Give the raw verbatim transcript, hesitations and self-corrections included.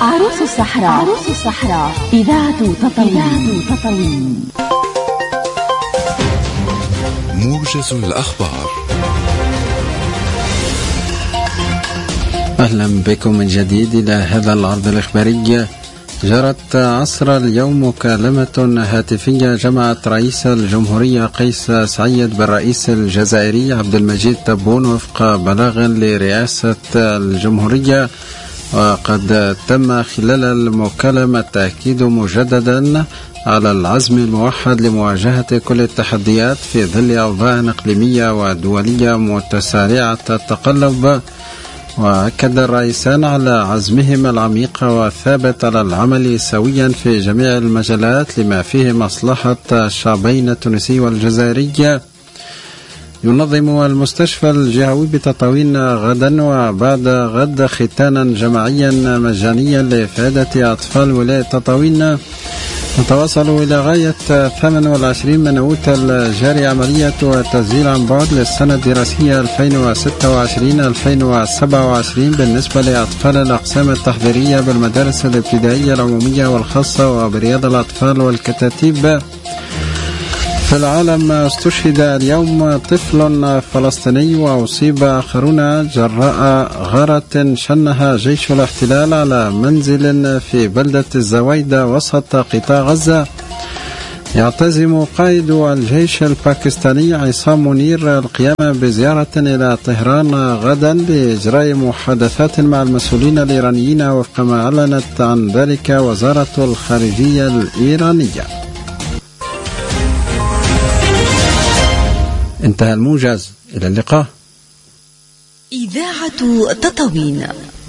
عروس الصحراء. عروس الصحراء إذاعة تطاوين. تطاوين موجز الأخبار. أهلا بكم من جديد إلى هذا العرض الإخباري. جرت عصر اليوم مكالمة هاتفية جمعت رئيس الجمهورية قيس سعيد بالرئيس الجزائري عبد المجيد تبون وفق بلاغ لرئاسة الجمهورية، وقد تم خلال المكالمة التأكيد مجددا على العزم الموحد لمواجهة كل التحديات في ظل أوضاع إقليمية ودولية متسارعة التقلب. وأكد الرئيسان على عزمهما العميق والثابت على العمل سويا في جميع المجالات لما فيه مصلحة الشعبين التونسي والجزائري. ينظم المستشفى الجهوي بتطاوين غدا وبعد غد ختانا جماعيا مجانيا لإفادة أطفال ولاية تطاوين. نتواصل إلى غاية ثمانية وعشرين من أوت الجاري عملية تسجيل عن بعد للسنة الدراسية ألفين وستة وعشرين ألفين وسبعة وعشرين بالنسبة لأطفال الأقسام التحضيرية بالمدارس الابتدائية العمومية والخاصة وبرياض الأطفال والكتاتيب. في العالم استشهد اليوم طفل فلسطيني وأصيب آخرون جراء غارة شنها جيش الاحتلال على منزل في بلدة الزويدة وسط قطاع غزة. يعتزم قائد الجيش الباكستاني عصام منير القيام بزيارة إلى طهران غدا لإجراء محادثات مع المسؤولين الإيرانيين وفق ما أعلنت عن ذلك وزارة الخارجية الإيرانية. انتهى الموجز، إلى اللقاء. إذاعة تطاوين.